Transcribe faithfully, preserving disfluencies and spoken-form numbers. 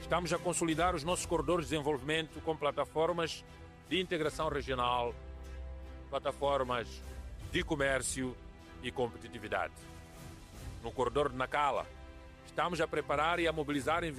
Estamos a consolidar os nossos corredores de desenvolvimento com plataformas de integração regional, plataformas de comércio e competitividade. No corredor de Nacala, estamos a preparar e a mobilizar investimentos